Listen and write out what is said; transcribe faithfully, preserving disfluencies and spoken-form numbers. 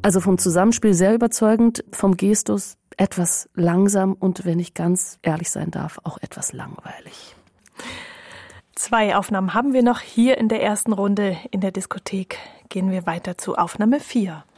Also vom Zusammenspiel sehr überzeugend, vom Gestus etwas langsam und, wenn ich ganz ehrlich sein darf, auch etwas langweilig. Zwei Aufnahmen haben wir noch hier in der ersten Runde. In der Diskothek gehen wir weiter zu Aufnahme vier.